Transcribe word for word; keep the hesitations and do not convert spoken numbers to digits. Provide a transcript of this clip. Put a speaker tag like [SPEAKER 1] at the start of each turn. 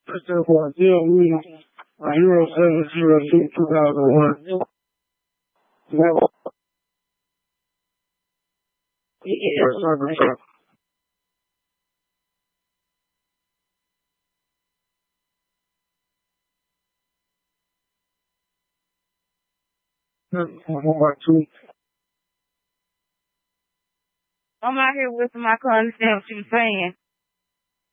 [SPEAKER 1] Percent for deal we zero seven zero two two thousand one. Never. Yeah. I'm out here with my car, understand what you're saying.